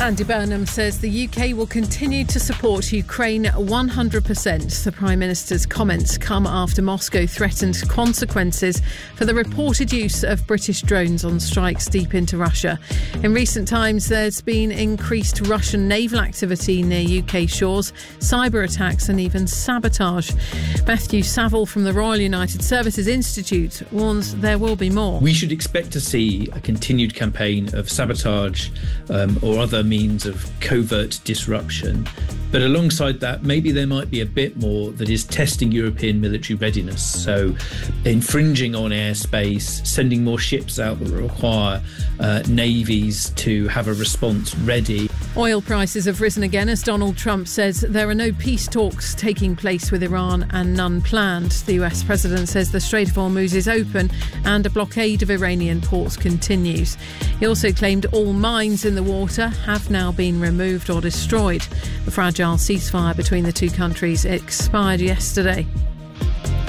Andy Burnham says the UK will continue to support Ukraine 100%. The Prime Minister's comments come after Moscow threatened consequences for the reported use of British drones on strikes deep into Russia. In recent times, there's been increased Russian naval activity near UK shores, cyber attacks and even sabotage. Matthew Saville from the Royal United Services Institute warns there will be more. We should expect to see a continued campaign of sabotage or other means of covert disruption. But alongside that, maybe there might be a bit more that is testing European military readiness. So infringing on airspace, sending more ships out that require navies to have a response ready. Oil prices have risen again as Donald Trump says there are no peace talks taking place with Iran and none planned. The US president says the Strait of Hormuz is open and a blockade of Iranian ports continues. He also claimed all mines in the water have now been removed or destroyed. The fragile ceasefire between the two countries expired yesterday.